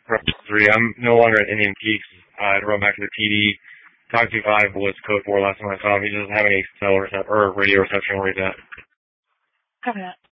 Three. I'm no longer at Indian Peaks. I run back to the TD. Talk 5 was code 4 last time I saw him. He doesn't have any cell reception or radio reception where he's at. Copy that.